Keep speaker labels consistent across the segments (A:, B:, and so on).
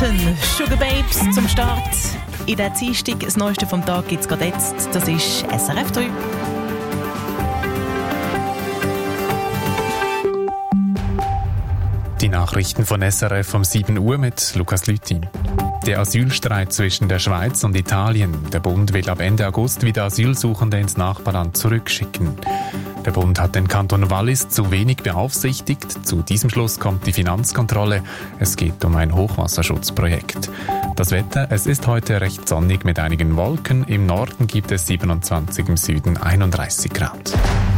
A: Hamilton, Sugar Babes zum Start. In der Dienstag, das Neueste vom Tag gibt es gerade jetzt. Das ist SRF 3.
B: Die Nachrichten von SRF um 7 Uhr mit Lukas Lüthi. Der Asylstreit zwischen der Schweiz und Italien. Der Bund will ab Ende August wieder Asylsuchende ins Nachbarland zurückschicken. Der Bund hat den Kanton Wallis zu wenig beaufsichtigt. Zu diesem Schluss kommt die Finanzkontrolle. Es geht um ein Hochwasserschutzprojekt. Das Wetter, es ist heute recht sonnig mit einigen Wolken. Im Norden gibt es 27, im Süden 31 Grad.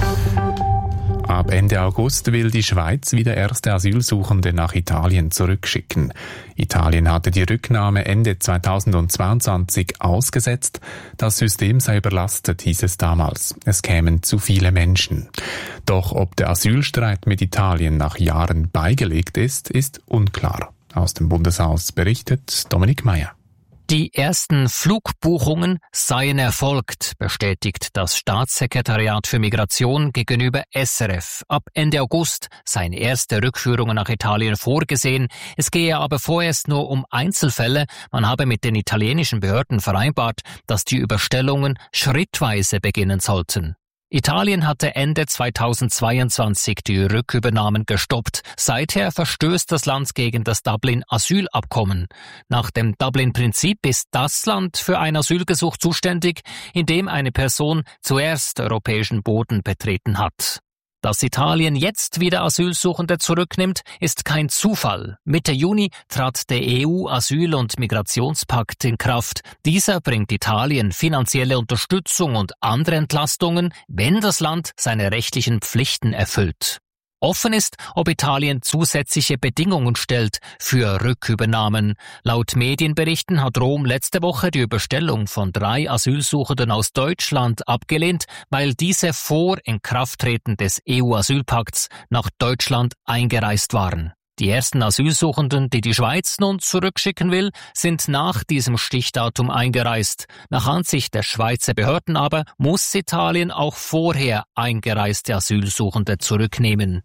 B: Ab Ende August will die Schweiz wieder erste Asylsuchende nach Italien zurückschicken. Italien hatte die Rücknahme Ende 2022 ausgesetzt. Das System sei überlastet, hieß es damals. Es kämen zu viele Menschen. Doch ob der Asylstreit mit Italien nach Jahren beigelegt ist, ist unklar. Aus dem Bundeshaus berichtet Dominik Meyer.
C: Die ersten Flugbuchungen seien erfolgt, bestätigt das Staatssekretariat für Migration gegenüber SRF. Ab Ende August seien erste Rückführungen nach Italien vorgesehen. Es gehe aber vorerst nur um Einzelfälle. Man habe mit den italienischen Behörden vereinbart, dass die Überstellungen schrittweise beginnen sollten. Italien hatte Ende 2022 die Rückübernahmen gestoppt. Seither verstößt das Land gegen das Dublin-Asylabkommen. Nach dem Dublin-Prinzip ist das Land für ein Asylgesuch zuständig, in dem eine Person zuerst europäischen Boden betreten hat. Dass Italien jetzt wieder Asylsuchende zurücknimmt, ist kein Zufall. Mitte Juni trat der EU-Asyl- und Migrationspakt in Kraft. Dieser bringt Italien finanzielle Unterstützung und andere Entlastungen, wenn das Land seine rechtlichen Pflichten erfüllt. Offen ist, ob Italien zusätzliche Bedingungen stellt für Rückübernahmen. Laut Medienberichten hat Rom letzte Woche die Überstellung von 3 Asylsuchenden aus Deutschland abgelehnt, weil diese vor Inkrafttreten des EU-Asylpakts nach Deutschland eingereist waren. Die ersten Asylsuchenden, die die Schweiz nun zurückschicken will, sind nach diesem Stichdatum eingereist. Nach Ansicht der Schweizer Behörden aber muss Italien auch vorher eingereiste Asylsuchende zurücknehmen.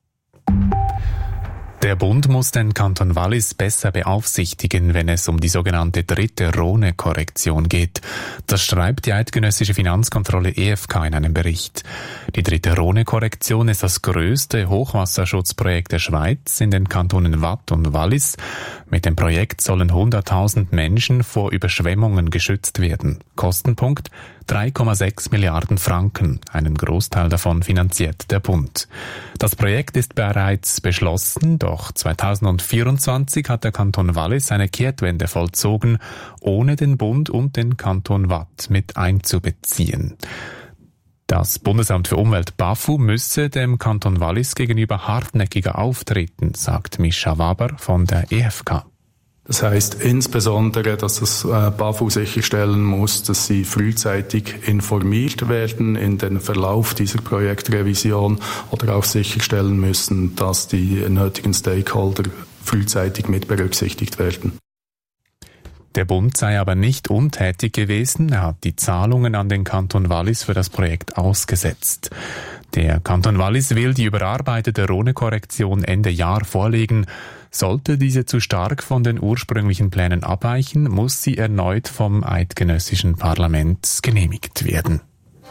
B: Der Bund muss den Kanton Wallis besser beaufsichtigen, wenn es um die sogenannte dritte Rhone-Korrektion geht. Das schreibt die eidgenössische Finanzkontrolle EFK in einem Bericht. Die dritte Rhone-Korrektion ist das größte Hochwasserschutzprojekt der Schweiz in den Kantonen Waadt und Wallis. Mit dem Projekt sollen 100.000 Menschen vor Überschwemmungen geschützt werden. Kostenpunkt 3,6 Milliarden Franken. Einen Großteil davon finanziert der Bund. Das Projekt ist bereits beschlossen, doch 2024 hat der Kanton Wallis eine Kehrtwende vollzogen, ohne den Bund und den Kanton Waadt mit einzubeziehen. Das Bundesamt für Umwelt BAFU müsse dem Kanton Wallis gegenüber hartnäckiger auftreten, sagt Mischa Waber von der EFK.
D: Das heißt insbesondere, dass das BAFU sicherstellen muss, dass sie frühzeitig informiert werden in den Verlauf dieser Projektrevision oder auch sicherstellen müssen, dass die nötigen Stakeholder frühzeitig mit berücksichtigt werden.
B: Der Bund sei aber nicht untätig gewesen. Er hat die Zahlungen an den Kanton Wallis für das Projekt ausgesetzt. Der Kanton Wallis will die überarbeitete Rhone-Korrektion Ende Jahr vorlegen. Sollte diese zu stark von den ursprünglichen Plänen abweichen, muss sie erneut vom eidgenössischen Parlament genehmigt werden.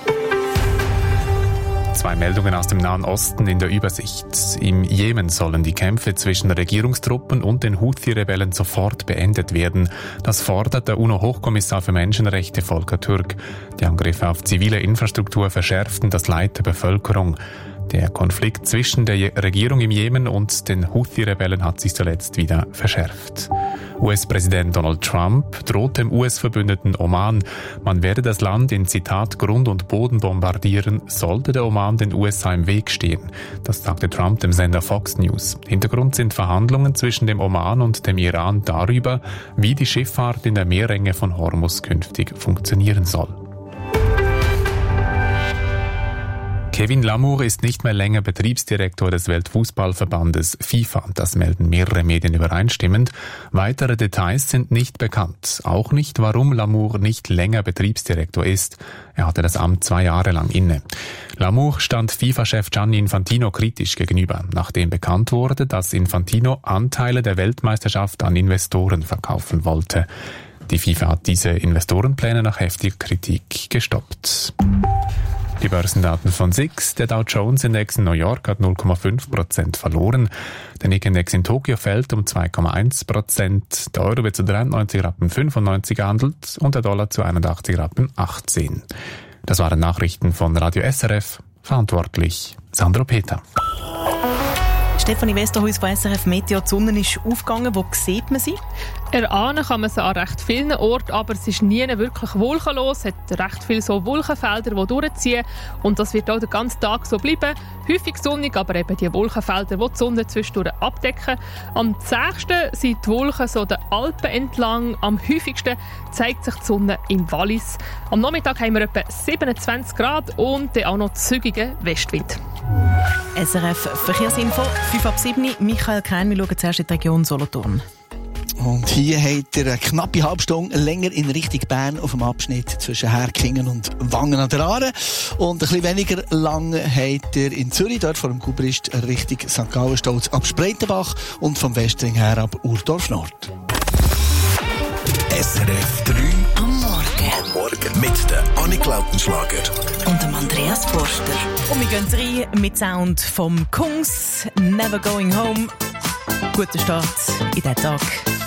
B: 2 Meldungen aus dem Nahen Osten in der Übersicht. Im Jemen sollen die Kämpfe zwischen Regierungstruppen und den Houthi-Rebellen sofort beendet werden. Das fordert der UNO-Hochkommissar für Menschenrechte Volker Türk. Die Angriffe auf zivile Infrastruktur verschärften das Leid der Bevölkerung. Der Konflikt zwischen der Regierung im Jemen und den Houthi-Rebellen hat sich zuletzt wieder verschärft. US-Präsident Donald Trump droht dem US-Verbündeten Oman. Man werde das Land in, Zitat, Grund und Boden bombardieren, sollte der Oman den USA im Weg stehen. Das sagte Trump dem Sender Fox News. Hintergrund sind Verhandlungen zwischen dem Oman und dem Iran darüber, wie die Schifffahrt in der Meerenge von Hormuz künftig funktionieren soll. Kevin Lamour ist nicht mehr länger Betriebsdirektor des Weltfußballverbandes FIFA. Das melden mehrere Medien übereinstimmend. Weitere Details sind nicht bekannt. Auch nicht, warum Lamour nicht länger Betriebsdirektor ist. Er hatte das Amt 2 Jahre lang inne. Lamour stand FIFA-Chef Gianni Infantino kritisch gegenüber, nachdem bekannt wurde, dass Infantino Anteile der Weltmeisterschaft an Investoren verkaufen wollte. Die FIFA hat diese Investorenpläne nach heftiger Kritik gestoppt. Die Börsendaten von SIX. Der Dow Jones Index in New York hat 0,5% verloren. Der Nikkei-Index in Tokio fällt um 2,1%. Der Euro wird zu 93,95 gehandelt und der Dollar zu 81,18. Das waren Nachrichten von Radio SRF. Verantwortlich Sandro Peter.
A: Stefanie Westerhuis von SRF Meteo. Die Sonne ist aufgegangen. Wo sieht man sie?
E: Erahnen kann man sie an recht vielen Orten, aber es ist nie wirklich wolkenlos. Es hat recht viele so Wolkenfelder, die durchziehen. Und das wird auch den ganzen Tag so bleiben. Häufig sonnig, aber eben die Wolkenfelder, die die Sonne zwischendurch abdecken. Am zähigsten sind die Wolken so den Alpen entlang. Am häufigsten zeigt sich die Sonne im Wallis. Am Nachmittag haben wir etwa 27 Grad und dann auch noch zügigen Westwind.
A: SRF Verkehrsinfo, 5:07. Michael Krein, wir schauen zuerst in die Region Solothurn.
F: Und hier habt ihr eine knappe halbe Stunde länger in Richtung Bern auf dem Abschnitt zwischen Herkingen und Wangen an der Aare. Und ein bisschen weniger lang habt ihr in Zürich, dort vor dem Kubrist, Richtung St. Gallen-Stolz ab Spreitenbach und vom Westring her ab Urdorf Nord.
G: SRF 3
H: am Morgen.
G: Am Morgen mit der Annik Lautenschlager
H: Und dem Andreas Forster.
A: Und wir gehen rein mit Sound vom Kungs, Never Going Home. Guten Start in den Tag.